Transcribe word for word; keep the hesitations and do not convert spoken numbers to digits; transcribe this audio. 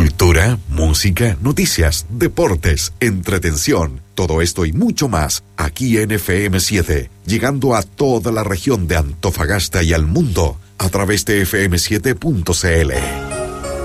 Cultura, música, noticias, deportes, entretención, todo esto y mucho más aquí en F M siete, llegando a toda la región de Antofagasta y al mundo a través de F M siete punto C L.